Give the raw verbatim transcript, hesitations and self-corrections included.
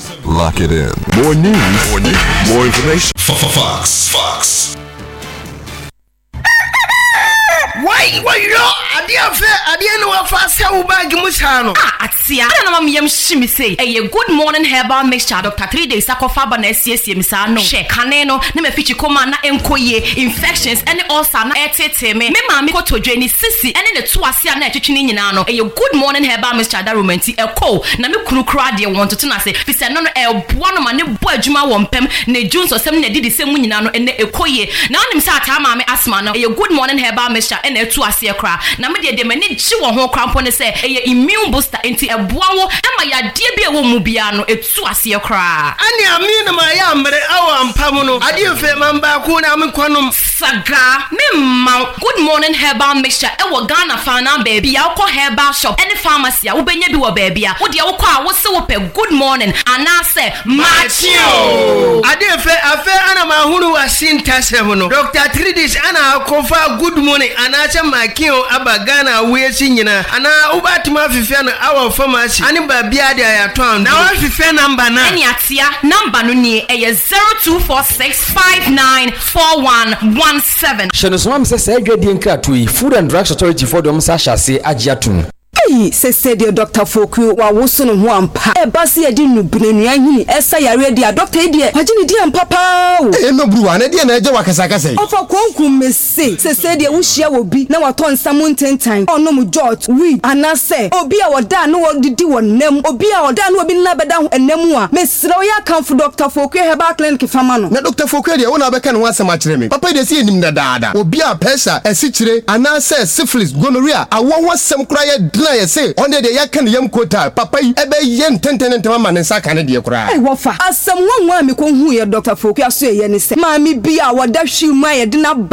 Lock it in. More news, more news, more information. Fox, Fox. Why, why, you know, I didn't feel, I didn't know if I saw bag Musano. Ah, Atia, I don't know, Yam Shimmy say, a good morning herbal mixture, Doctor Three Days, Sacofaba, S C S, Misano, She, Caneno, Nemefichi Coma, Enkoye, infections, and also Etete, me, Mammy, Koto, Jenny, Sissy, and in the two Asia Chininano, a good morning herbal mixture, that romantic, a co, Nami Krukradia wanted to say, this is not a one of my new boy Juma Wampem, Ne Jones or some did the same Winano, and a koye. Now, I'm Satama, Asmano, a good morning herbal mixture. And a two asia cra. Na me de mani chiwo ho krampone se eye immune booster enti eboawo e ma ya de bia wo mu bia no e two asia cra. Ani ami na ma ya mre awa mpam no. Ade fe mamba ko na me kwanom saga me ma good morning herbal mixture e wo Ghana fa na baby ya ko herbal shop any pharmacy a wo benya bi wo baby a wo de wo kwa wo se wo pe good morning ana se machio. Ade fe afe ana ma hunu wa sintasem no. Doctor Three Days ana konfa good morning ana acha makio abagana wesi nyina ana ubatuma fifia no our pharmacy ani ba bia de ayaton na wa fifia number na eni atia number no ni e zero two four six five nine four one one seven. Sheno so am say say adwadi nkrato yi Food and Drugs Authority for dem sa hyase agiatum. Hey, say say the Doctor Foku wa woso no ho ampa. E ba se edi nu binanua hini esa yare dia doctor e dia. Agini dia ampa pa o. E no bruwa na dia na eje wakasa kasa yi. Ofa konkum me say say say dia wo hia wo bi na waton samu ntentan. Ono mu jot we anase obi a woda no wo didi wo nam obi a woda no obi na beda ho enam a mesre wo ya kan for Doctor Foku Herbal Clinic fama no. Na Doctor Foku dia wo na beka no wasem a kire me. Papa dia se enim na daada. Obi a pressure esikire anase syphilis gonorrhea awo ho sem kura ye I say on the day can yam quota, papa, ebe yen tenten and mamma and sakane dear cry. I wafa as some one me kon hu Doctor Foku say yen say, Mammy be our dash you my dinner.